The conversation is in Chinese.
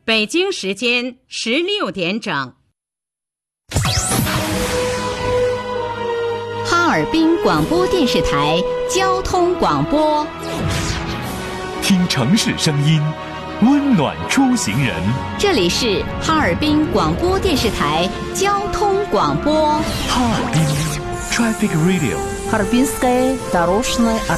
北京时间16点整。 哈尔滨广播电视台交通广播， 听城市声音，温暖出行人。 这里是哈尔滨广播电视台交通广播。 哈尔滨 Traffic Radio， Харбинская дорожная